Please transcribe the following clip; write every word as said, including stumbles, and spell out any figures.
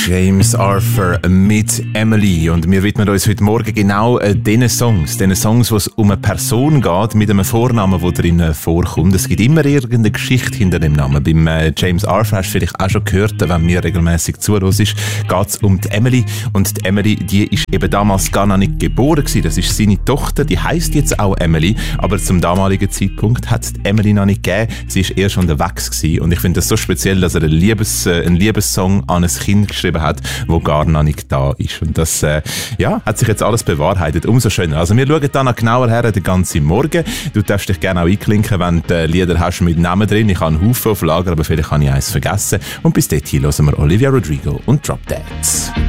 James Arthur mit Emily. Und wir widmen uns heute Morgen genau äh, diesen Songs. Diesen Songs, wo es um eine Person geht, mit einem Vornamen, der drin vorkommt. Es gibt immer irgendeine Geschichte hinter dem Namen. Beim äh, James Arthur hast du vielleicht auch schon gehört, wenn mir regelmäßig zuhörst, geht es um die Emily. Und die Emily, die ist eben damals gar noch nicht geboren gewesen. Das ist seine Tochter, die heisst jetzt auch Emily. Aber zum damaligen Zeitpunkt hat es die Emily noch nicht gegeben. Sie ist erst unterwegs gewesen. Und ich finde das so speziell, dass er einen, Liebes, äh, einen Liebessong an ein Kind geschrieben hat, wo gar noch nicht da ist. Und das äh, ja, hat sich jetzt alles bewahrheitet. Umso schöner. Also wir schauen da noch genauer her den ganzen Morgen. Du darfst dich gerne auch einklinken, wenn du Lieder hast mit Namen drin. Ich habe einen Haufen auf Lager, aber vielleicht habe ich eins vergessen. Und bis dahin hören wir Olivia Rodrigo und Drop Dance.